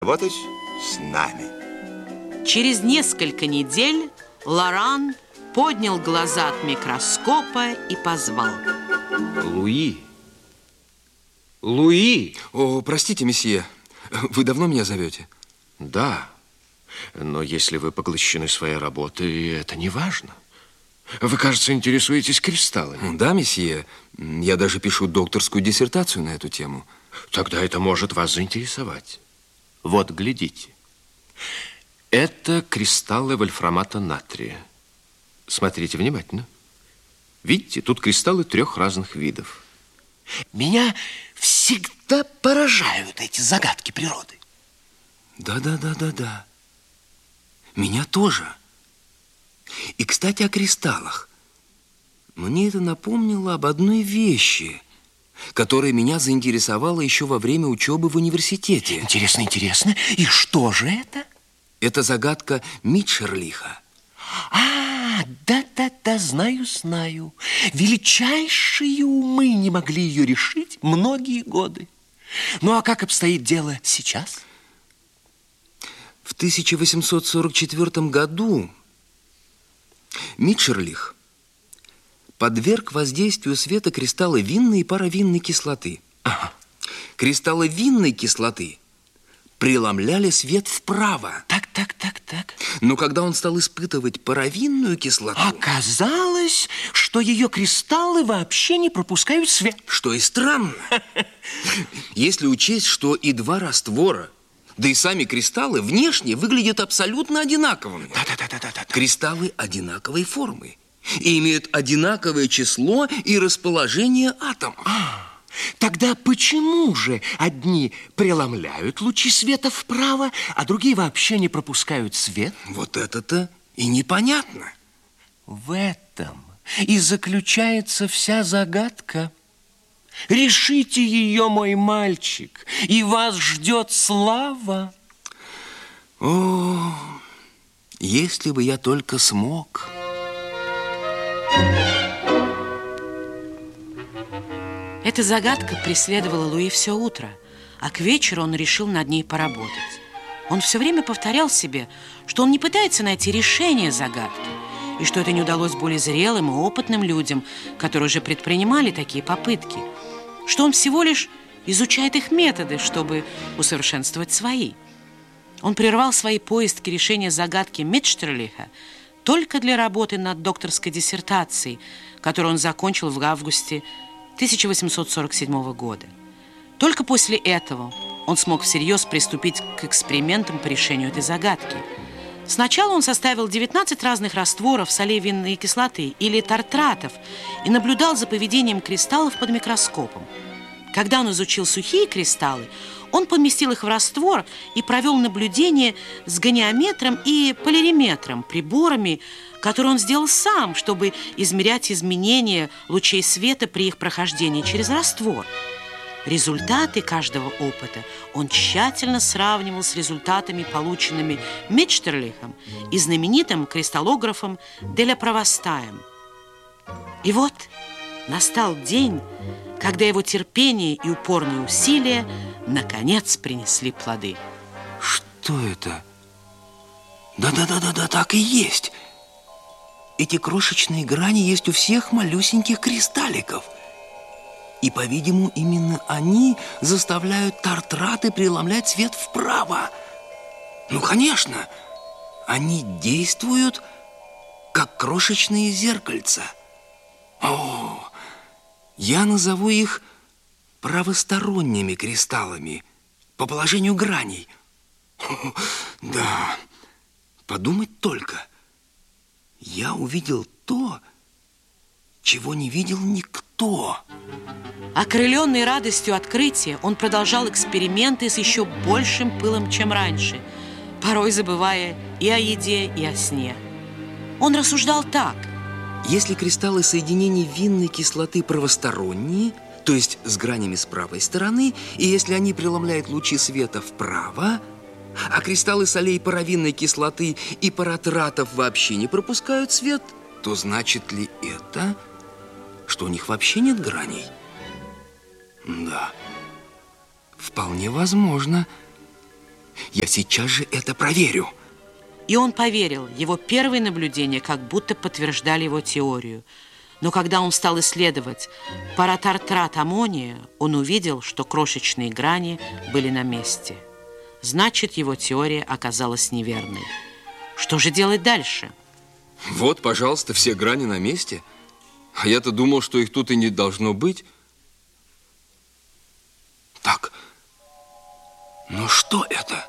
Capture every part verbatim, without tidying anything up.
работать с нами. Через несколько недель Лоран поднял глаза от микроскопа и позвал: Луи! Луи! О, простите, месье, вы давно меня зовете? Да, но если вы поглощены своей работой, это не важно. Вы, кажется, интересуетесь кристаллами. Да, месье, я даже пишу докторскую диссертацию на эту тему. Тогда это может вас заинтересовать. Вот, глядите. Это кристаллы вольфрамата натрия. Смотрите внимательно. Видите, тут кристаллы трех разных видов. Меня всегда поражают эти загадки природы. Да-да-да-да-да. Меня тоже. И, кстати, о кристаллах. Мне это напомнило об одной вещи, которая меня заинтересовала еще во время учебы в университете. Интересно, интересно. И что же это? Это загадка Митчерлиха. А, да-да-да, знаю, знаю. Величайшие умы не могли ее решить многие годы. Ну, а как обстоит дело сейчас? В тысяча восемьсот сорок четвёртом году Митчерлих подверг воздействию света кристаллы винной и паравинной кислоты. Ага. Кристаллы винной кислоты преломляли свет вправо. Так, так, так, так. Но когда он стал испытывать паравинную кислоту... Оказалось, что ее кристаллы вообще не пропускают свет. Что и странно. Если учесть, что и два раствора, да и сами кристаллы внешне выглядят абсолютно одинаковыми. Да-да-да-да-да. Кристаллы одинаковой формы и имеют одинаковое число и расположение атомов. А, тогда почему же одни преломляют лучи света вправо, а другие вообще не пропускают свет? Вот это-то и непонятно. В этом и заключается вся загадка. Решите ее, мой мальчик, и вас ждет слава. О, если бы я только смог. Эта загадка преследовала Луи все утро, а к вечеру он решил над ней поработать. Он все время повторял себе, что он не пытается найти решение загадки, и что это не удалось более зрелым и опытным людям, которые уже предпринимали такие попытки, что он всего лишь изучает их методы, чтобы усовершенствовать свои. Он прервал свои поиски решения загадки Митчерлиха только для работы над докторской диссертацией, которую он закончил в августе тысяча восемьсот сорок седьмого года. Только после этого он смог всерьез приступить к экспериментам по решению этой загадки. Сначала он составил девятнадцать разных растворов солей винной кислоты или тартратов и наблюдал за поведением кристаллов под микроскопом. Когда он изучил сухие кристаллы, он поместил их в раствор и провел наблюдение с гониометром и полариметром, приборами, которые он сделал сам, чтобы измерять изменения лучей света при их прохождении через раствор. Результаты каждого опыта он тщательно сравнивал с результатами, полученными Митчерлихом и знаменитым кристаллографом Деля Провостаем. И вот настал день, когда его терпение и упорные усилия наконец принесли плоды. Что это? Да-да-да-да, так и есть. Эти крошечные грани есть у всех малюсеньких кристалликов. И, по-видимому, именно они заставляют тартраты преломлять свет вправо. Ну, конечно, они действуют, как крошечные зеркальца. О, я назову их правосторонними кристаллами по положению граней. Да, подумать только. Я увидел то, чего не видел никто. Окрыленный радостью открытия, он продолжал эксперименты с еще большим пылом, чем раньше, порой забывая и о еде, и о сне. Он рассуждал так. Если кристаллы соединений винной кислоты правосторонние, то есть с гранями с правой стороны, и если они преломляют лучи света вправо, а кристаллы солей паравинной кислоты и паратратов вообще не пропускают свет, то значит ли это, что у них вообще нет граней? Да, вполне возможно. Я сейчас же это проверю. И он поверил. Его первые наблюдения как будто подтверждали его теорию. Но когда он стал исследовать паратартрат аммония, он увидел, что крошечные грани были на месте. Значит, его теория оказалась неверной. Что же делать дальше? Вот, пожалуйста, все грани на месте. А я-то думал, что их тут и не должно быть. Так, ну что это?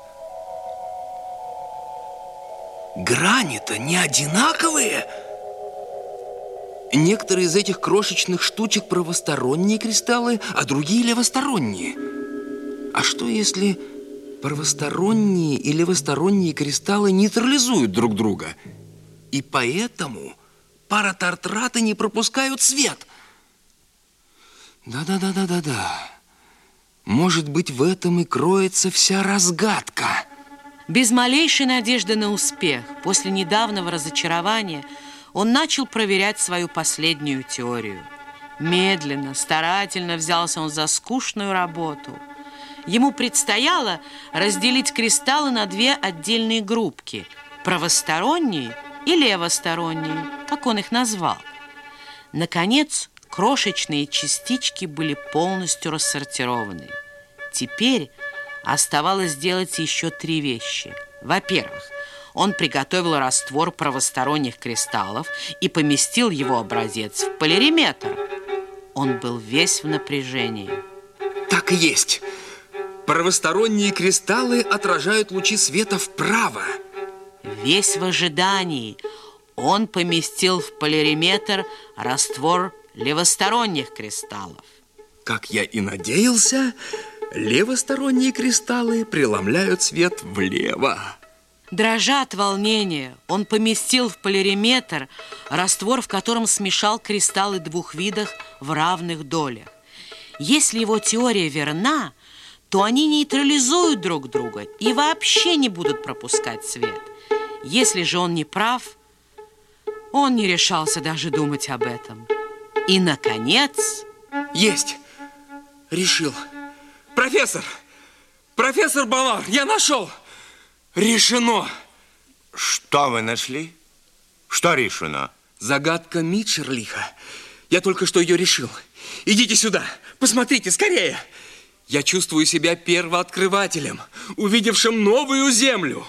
Грани-то не одинаковые. Некоторые из этих крошечных штучек правосторонние кристаллы, а другие левосторонние. А что, если правосторонние и левосторонние кристаллы нейтрализуют друг друга? И поэтому паратартраты не пропускают свет. Да-да-да-да-да-да. Может быть, в этом и кроется вся разгадка. Без малейшей надежды на успех, после недавнего разочарования, он начал проверять свою последнюю теорию. Медленно, старательно взялся он за скучную работу. Ему предстояло разделить кристаллы на две отдельные группки – правосторонние и левосторонние, как он их назвал. Наконец, крошечные частички были полностью рассортированы. Теперь оставалось сделать еще три вещи. Во-первых, он приготовил раствор правосторонних кристаллов и поместил его образец в полиметр. Он был весь в напряжении. Так и есть. Правосторонние кристаллы отражают лучи света вправо. Весь в ожидании он поместил в полиметр раствор левосторонних кристаллов. Как я и надеялся, левосторонние кристаллы преломляют свет влево. Дрожа от волнения, он поместил в полиметр раствор, в котором смешал кристаллы двух видов в равных долях. Если его теория верна, то они нейтрализуют друг друга и вообще не будут пропускать свет. Если же он не прав, он не решался даже думать об этом. И, наконец... Есть! Решил. Профессор! Профессор Балар, я нашел! Решено! Что вы нашли? Что решено? Загадка Митчерлиха. Я только что ее решил. Идите сюда, посмотрите, скорее! Я чувствую себя первооткрывателем, увидевшим новую землю.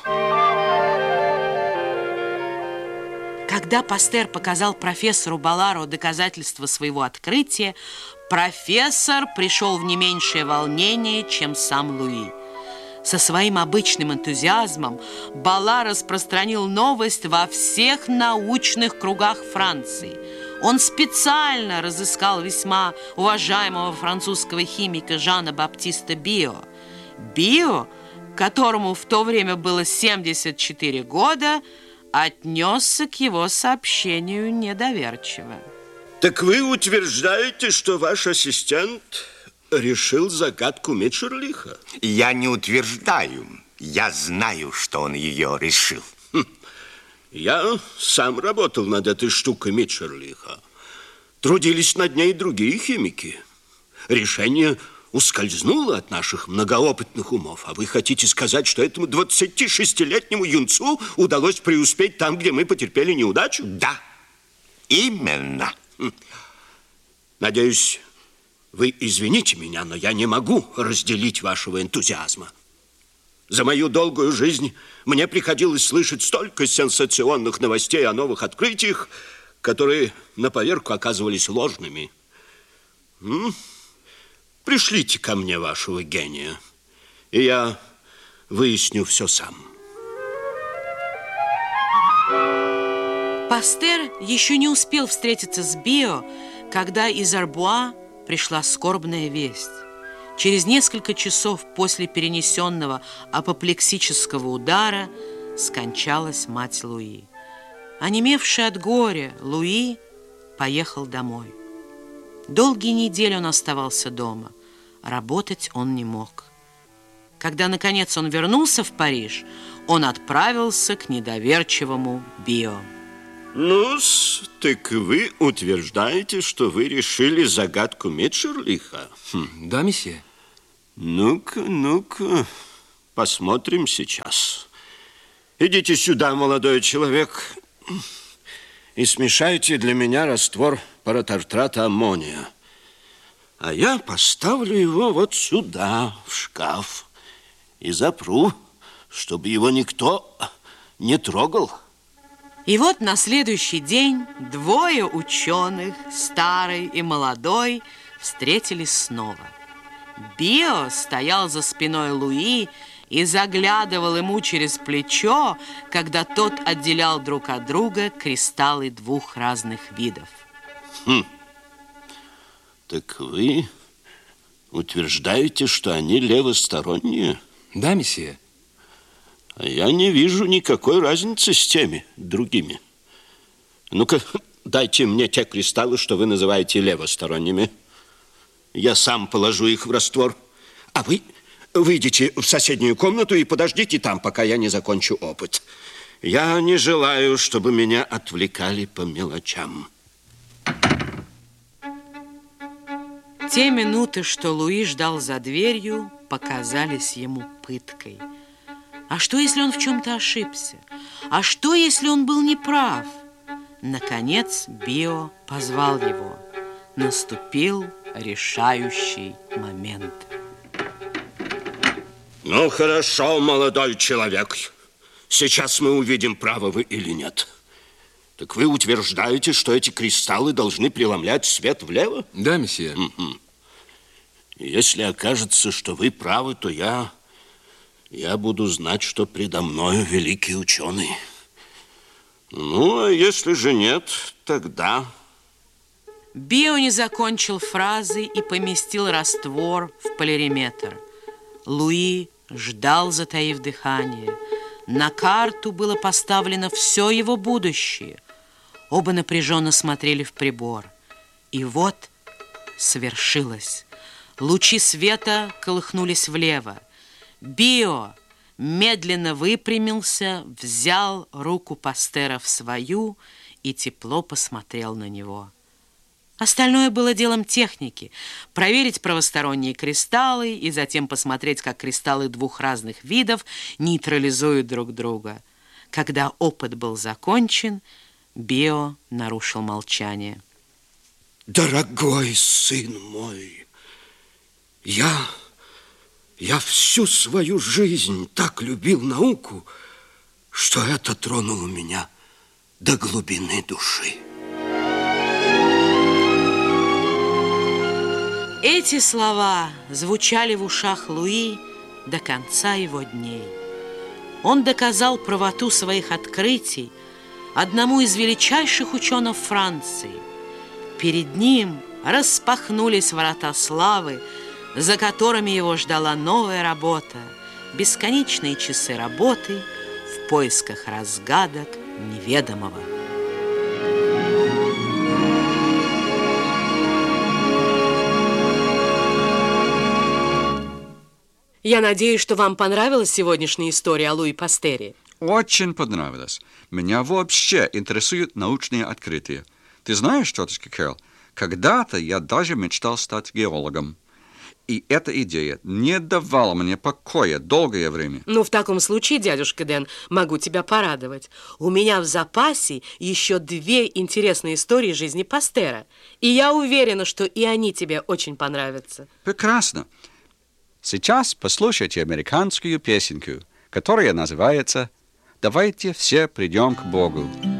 Когда Пастер показал профессору Балару доказательства своего открытия, профессор пришел в не меньшее волнение, чем сам Луи. Со своим обычным энтузиазмом Балар распространил новость во всех научных кругах Франции. Он специально разыскал весьма уважаемого французского химика Жана Баптиста Био. Био, которому в то время было семьдесят четыре года, отнесся к его сообщению недоверчиво. Так вы утверждаете, что ваш ассистент решил загадку Митчерлиха? Я не утверждаю. Я знаю, что он ее решил. Хм. Я сам работал над этой штукой Митчерлиха. Трудились над ней другие химики. Решение ускользнуло от наших многоопытных умов. А вы хотите сказать, что этому двадцатишестилетнему юнцу удалось преуспеть там, где мы потерпели неудачу? Да, именно. Надеюсь, вы извините меня, но я не могу разделить вашего энтузиазма. За мою долгую жизнь мне приходилось слышать столько сенсационных новостей о новых открытиях, которые на поверку оказывались ложными. М? Пришлите ко мне вашего гения, и я выясню все сам. Пастер еще не успел встретиться с Био, когда из Арбуа пришла скорбная весть. Через несколько часов после перенесенного апоплексического удара скончалась мать Луи. Онемевший от горя, Луи поехал домой. Долгие недели он оставался дома. Работать он не мог. Когда, наконец, он вернулся в Париж, он отправился к недоверчивому Био. Ну-с, так вы утверждаете, что вы решили загадку Митчерлиха? Хм, да, месье. Ну-ка, ну-ка, посмотрим сейчас. Идите сюда, молодой человек, и смешайте для меня раствор паратартрата аммония. А я поставлю его вот сюда, в шкаф, и запру, чтобы его никто не трогал. И вот на следующий день двое ученых, старый и молодой, встретились снова. Био стоял за спиной Луи и заглядывал ему через плечо, когда тот отделял друг от друга кристаллы двух разных видов. Хм. Так вы утверждаете, что они левосторонние? Да, месье. А я не вижу никакой разницы с теми другими. Ну-ка, дайте мне те кристаллы, что вы называете левосторонними. Я сам положу их в раствор. А вы выйдите в соседнюю комнату и подождите там, пока я не закончу опыт. Я не желаю, чтобы меня отвлекали по мелочам. Те минуты, что Луи ждал за дверью, показались ему пыткой. А что, если он в чем-то ошибся? А что, если он был неправ? Наконец, Био позвал его. Наступил решающий момент. Ну, хорошо, молодой человек. Сейчас мы увидим, правы вы или нет. Так вы утверждаете, что эти кристаллы должны преломлять свет влево? Да, месье. Угу. Если окажется, что вы правы, то я... Я буду знать, что предо мною великий ученый. Ну, а если же нет, тогда... Био не закончил фразы и поместил раствор в полиметр. Луи ждал, затаив дыхание. На карту было поставлено все его будущее. Оба напряженно смотрели в прибор. И вот свершилось. Лучи света колыхнулись влево. Био медленно выпрямился, взял руку Пастера в свою и тепло посмотрел на него. Остальное было делом техники. Проверить правосторонние кристаллы и затем посмотреть, как кристаллы двух разных видов нейтрализуют друг друга. Когда опыт был закончен, Био нарушил молчание. Дорогой сын мой, я... Я всю свою жизнь так любил науку, что это тронуло меня до глубины души. Эти слова звучали в ушах Луи до конца его дней. Он доказал правоту своих открытий одному из величайших ученых Франции. Перед ним распахнулись врата славы, за которыми его ждала новая работа, бесконечные часы работы в поисках разгадок неведомого. Я надеюсь, что вам понравилась сегодняшняя история о Луи Пастере. Очень понравилось. Меня вообще интересуют научные открытия. Ты знаешь, тетушка Кэрол, когда-то я даже мечтал стать геологом. И эта идея не давала мне покоя долгое время. Ну, в таком случае, дядюшка Дэн, могу тебя порадовать. У меня в запасе еще две интересные истории жизни Пастера. И я уверена, что и они тебе очень понравятся. Прекрасно. Сейчас послушайте американскую песенку, которая называется «Давайте все придем к Богу».